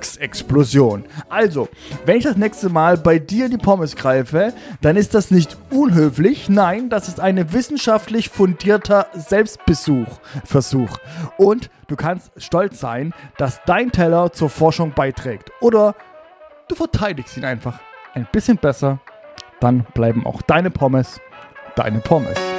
Geschmacksexplosion. Also, wenn ich das nächste Mal bei dir in die Pommes greife, dann ist das nicht unhöflich. Nein, das ist ein wissenschaftlich fundierter Selbstversuch. Und du kannst stolz sein, dass dein Teller zur Forschung beiträgt. Oder du verteidigst ihn einfach ein bisschen besser. Dann bleiben auch deine Pommes deine Pommes.